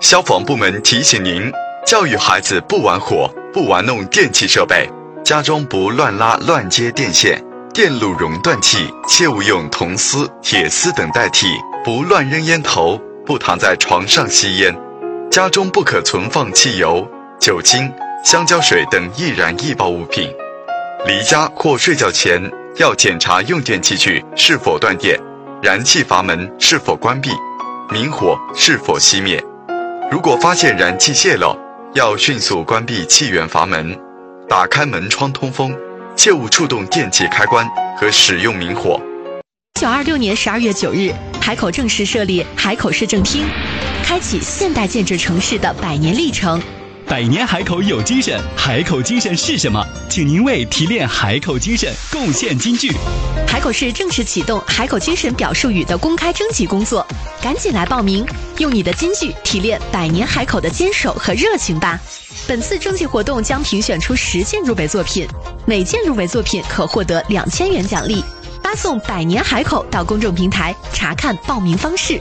消防部门提醒您：教育孩子不玩火，不玩弄电器设备，家中不乱拉乱接电线，电路熔断器切勿用铜丝、铁丝等代替，不乱扔烟头，不躺在床上吸烟，家中不可存放汽油、酒精、香蕉水等易燃易爆物品。离家或睡觉前要检查用电器具是否断电，燃气阀门是否关闭，明火是否熄灭。如果发现燃气泄漏，要迅速关闭气源阀门，打开门窗通风，切勿触动电器开关和使用明火。 1926年12月9日，海口正式设立海口市政厅，开启现代建制城市的100年历程。 百年海口有精神，海口精神是什么？请您为提炼海口精神贡献金句。 海口市正式启动海口精神表述语的公开征集工作，赶紧来报名，用你的金句提炼100年海口的坚守和热情吧。本次征集活动将评选出10件入围作品，每件入围作品可获得2000元奖励。发送100年海口到公众平台查看报名方式。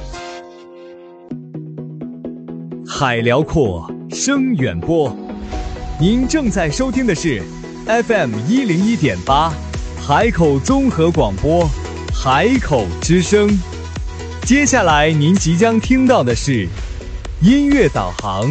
海辽阔，声远播。您正在收听的是 FM 101.8海口综合广播，海口之声。接下来您即将听到的是音乐导航。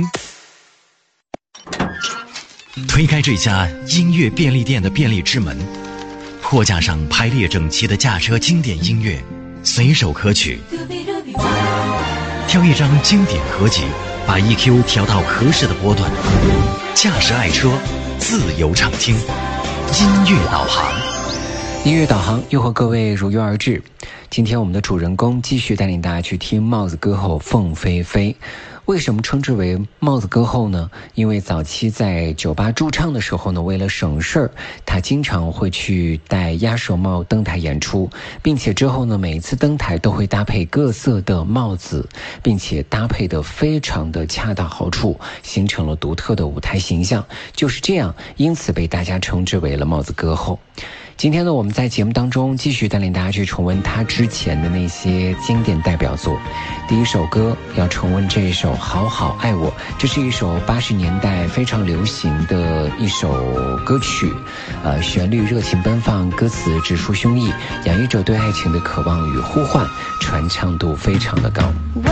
推开这家音乐便利店的便利之门，货架上排列整齐的驾车经典音乐，随手可取。挑一张经典合集，把 EQ 调到合适的波段，驾驶爱车，自由畅听。音乐导航， 音乐导航又和各位如约而至。今天我们的主人公继续带领大家去听帽子歌后凤飞飞。为什么称之为帽子歌后呢？因为早期在酒吧驻唱的时候呢，为了省事儿，他经常会去戴鸭舌帽登台演出，并且之后呢，每一次登台都会搭配各色的帽子，并且搭配得非常的恰到好处，形成了独特的舞台形象。就是这样，因此被大家称之为了帽子歌后。今天呢，我们在节目当中继续带领大家去重温他之前的那些经典代表作。第一首歌要重温这一首《好好爱我》，这是一首80年代非常流行的一首歌曲，旋律热情奔放，歌词直抒胸臆，洋溢着对爱情的渴望与呼唤，传唱度非常的高。